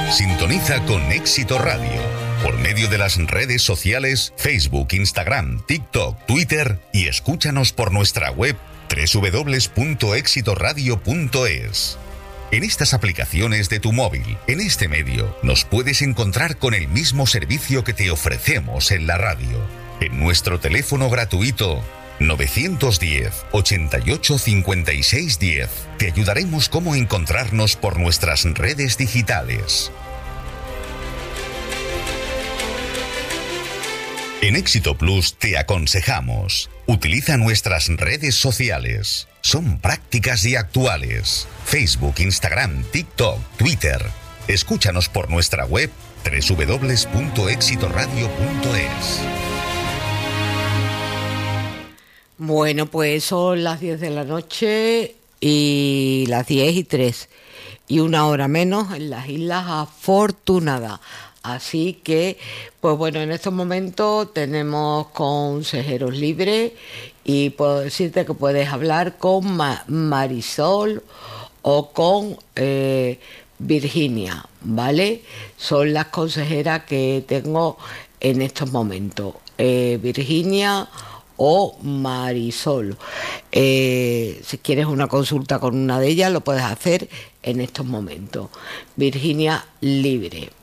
Sintoniza con Éxito Radio por medio de las redes sociales Facebook, Instagram, TikTok, Twitter y escúchanos por nuestra web www.exitoradio.es. En estas aplicaciones de tu móvil, en este medio, nos puedes encontrar con el mismo servicio que te ofrecemos en la radio. En nuestro teléfono gratuito 910 88 56 10 te ayudaremos cómo encontrarnos por nuestras redes digitales. En Éxito Plus te aconsejamos: utiliza nuestras redes sociales. Son prácticas y actuales. Facebook, Instagram, TikTok, Twitter. Escúchanos por nuestra web www.exitoradio.es. Bueno, pues son las 10 de la noche y las 10:03 y una hora menos en las Islas Afortunadas. Así que, pues bueno, en estos momentos tenemos consejeros libres y puedo decirte que puedes hablar con Marisol o con Virginia, ¿vale? Son las consejeras que tengo en estos momentos. Virginia o Marisol. Si quieres una consulta con una de ellas, lo puedes hacer en estos momentos. Virginia libre.